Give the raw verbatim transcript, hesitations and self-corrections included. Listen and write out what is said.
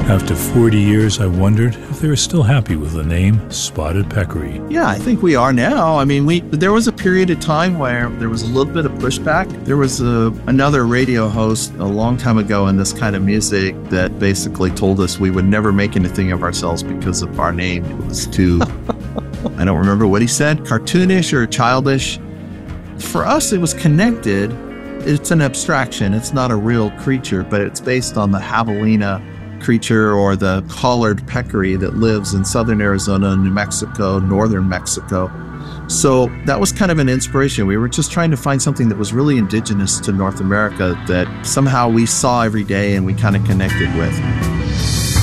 After forty years, I wondered if they were still happy with the name Spotted Peccary. Yeah, I think we are now. I mean, we there was a period of time where there was a little bit of pushback. There was a, another radio host a long time ago in this kind of music that basically told us we would never make anything of ourselves because of our name. It was too, I don't remember what he said, cartoonish or childish. For us, it was connected. It's an abstraction. It's not a real creature, but it's based on the javelina creature or the collared peccary that lives in southern Arizona, New Mexico, northern Mexico. So that was kind of an inspiration. We were just trying to find something that was really indigenous to North America that somehow we saw every day and we kind of connected with.